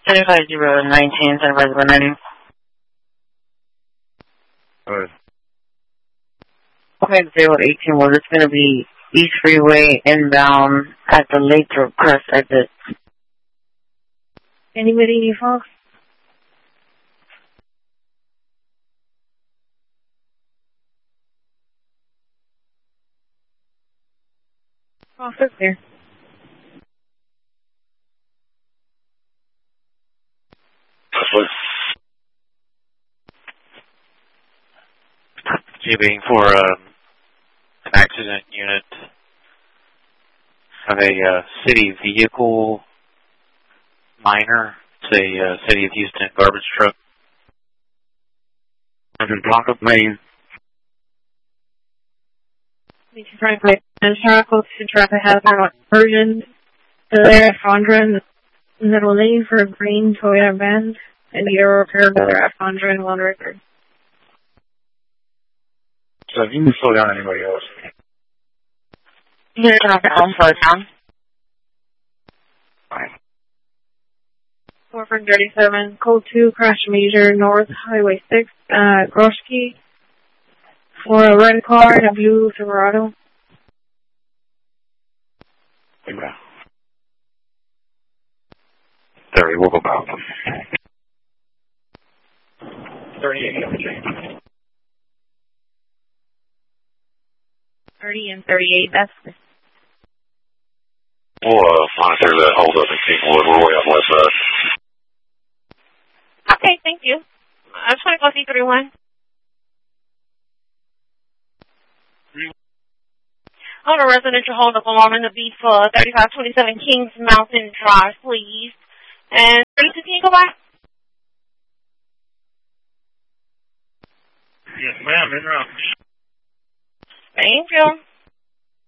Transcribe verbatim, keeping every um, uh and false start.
thirty-five zero nineteen, thirty-five zero nineteen. Alright. Okay, zero eighteen, well, it's going to be East Freeway inbound at the Lathrop Crest exit. Anybody need folks? Fox is there. Waiting for uh, an accident unit of a uh, city vehicle minor. It's a uh, City of Houston garbage truck. In block of Maine. Frankly, and Charcoal to traffic hazard version. Delay at Fondra in the middle lane for a green Toyota Benz and the Euro repair builder at Fondra in one record. So if you can slow down anybody else. You're traffic on slow down. Fine. four from thirty-seven, code two, crash major, North Highway six, uh, Groshki, for a red car and a blue Silverado. Yeah. Thirty, we'll go back. thirty-eight. thirty and thirty-eight, that's the... We'll, uh, monitor the hold up in Kingwood. We're way on the west side. Okay, thank you. I just want to go see thirty-one. On a residential hold up alarm in the beef, uh, thirty-five twenty-seven Kings Mountain Drive, please. And thirty-two, can you go back? Yes, ma'am, in route. Thank you.